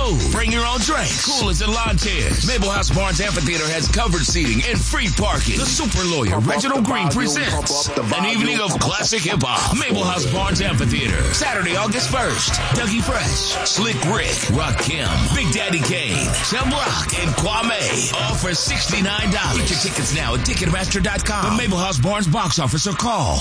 food. Bring your own drinks, coolers, and lawn chairs. Maple House Barnes Amphitheater has covered seating and free parking. The super lawyer, Reginald Green, presents an evening of classic hip-hop. Maple House Barnes Amphitheater, Saturday, August 1st. Dougie Fresh, Slick Rick, Rakim, Big Daddy Kane, Chum Rock, and Kwame. All for $69. Get your tickets now at Ticketmaster.com. The Maple House Barnes box office or call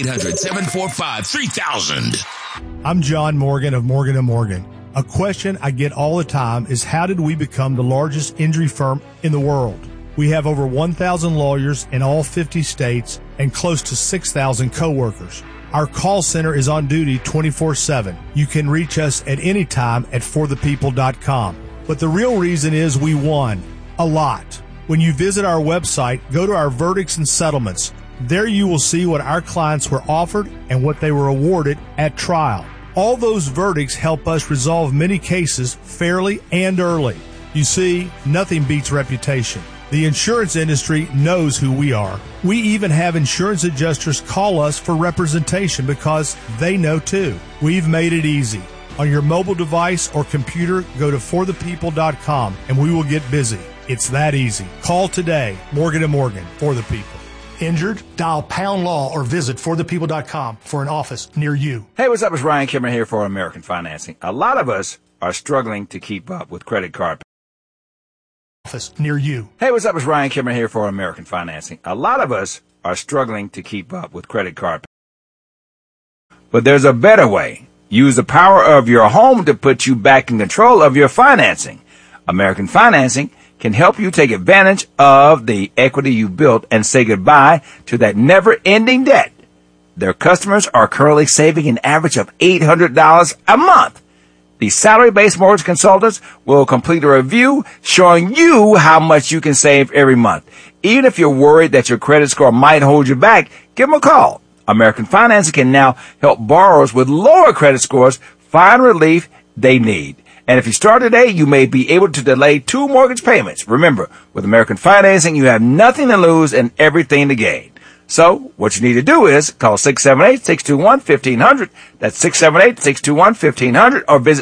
1-800-745-3000. I'm John Morgan of Morgan & Morgan. A question I get all the time is, how did we become the largest injury firm in the world? We have over 1,000 lawyers in all 50 states and close to 6,000 coworkers. Our call center is on duty 24/7. You can reach us at any time at forthepeople.com. But the real reason is we won a lot. When you visit our website, go to our verdicts and settlements. There you will see what our clients were offered and what they were awarded at trial. All those verdicts help us resolve many cases fairly and early. You see, nothing beats reputation. The insurance industry knows who we are. We even have insurance adjusters call us for representation because they know too. We've made it easy. On your mobile device or computer, go to forthepeople.com and we will get busy. It's that easy. Call today. Morgan & Morgan, for the people. Injured? Dial pound law or visit forthepeople.com for an office near you. Hey, what's up? It's Ryan Kimmer here for American Financing. A lot of us are struggling to keep up with credit card office near you. Hey, what's up? It's Ryan Kimmer here for American Financing. A lot of us are struggling to keep up with credit card. But there's a better way. Use the power of your home to put you back in control of your financing. American Financing can help you take advantage of the equity you built and say goodbye to that never-ending debt. Their customers are currently saving an average of $800 a month. The salary-based mortgage consultants will complete a review showing you how much you can save every month. Even if you're worried that your credit score might hold you back, give them a call. American Financing can now help borrowers with lower credit scores find relief they need. And if you start today, you may be able to delay 2 mortgage payments. Remember, with American Financing, you have nothing to lose and everything to gain. So what you need to do is call 678-621-1500. That's 678-621-1500, or visit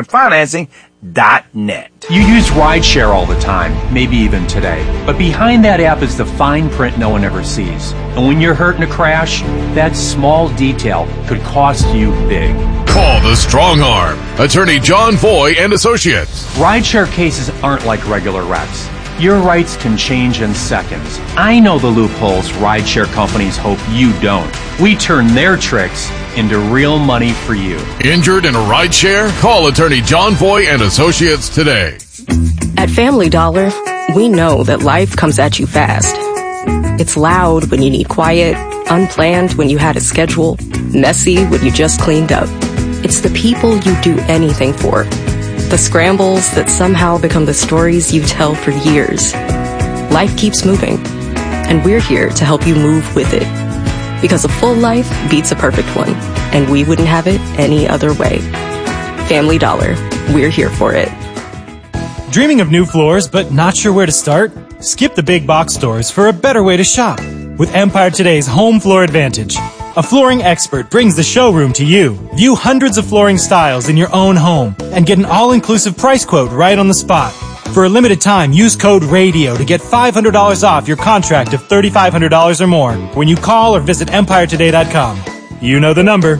AmericanFinancing.net. You use rideshare all the time, maybe even today. But behind that app is the fine print no one ever sees. And when you're hurt in a crash, that small detail could cost you big. Call the Strong Arm, Attorney John Foy and Associates. Rideshare cases aren't like regular wrecks. Your rights can change in seconds. I know the loopholes rideshare companies hope you don't. We turn their tricks into real money for you. Injured in a rideshare? Call Attorney John Foy and Associates today. At Family Dollar, we know that life comes at you fast. It's loud when you need quiet, unplanned when you had a schedule, messy when you just cleaned up. It's the people you do anything for. The scrambles that somehow become the stories you tell for years. Life keeps moving, and we're here to help you move with it. Because a full life beats a perfect one, and we wouldn't have it any other way. Family Dollar, we're here for it. Dreaming of new floors but not sure where to start? Skip the big box stores for a better way to shop with Empire Today's Home Floor Advantage. A flooring expert brings the showroom to you. View hundreds of flooring styles in your own home and get an all-inclusive price quote right on the spot. For a limited time, use code RADIO to get $500 off your contract of $3,500 or more when you call or visit EmpireToday.com. You know the number.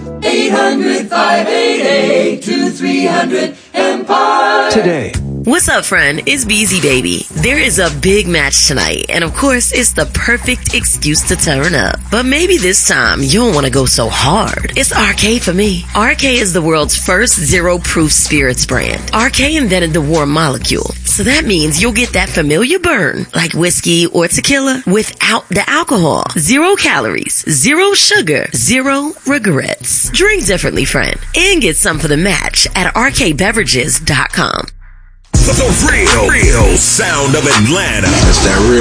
800-588-2300 Today. What's up, friend? It's BZ Baby. There is a big match tonight, and of course, it's the perfect excuse to turn up. But maybe this time, you don't want to go so hard. It's RK for me. RK is the world's first zero-proof spirits brand. RK invented the warm molecule, so that means you'll get that familiar burn, like whiskey or tequila, without the alcohol. 0 calories, 0 sugar, 0 regrets. Drink differently, friend, and get some for the match at rkbeverages.com. The real sound of Atlanta. That's that real